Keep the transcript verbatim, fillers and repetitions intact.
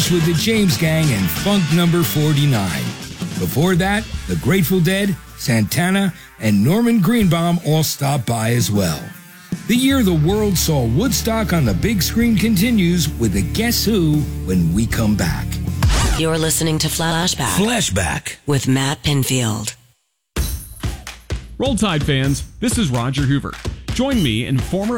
Roots with the James Gang and Funk Number forty-nine. Before that, the Grateful Dead, Santana, and Norman Greenbaum all stopped by as well. The year the world saw Woodstock on the big screen continues with a Guess Who when we come back. You're listening to Flashback. Flashback with Matt Pinfield. Roll Tide fans, this is Roger Hoover. Join me and former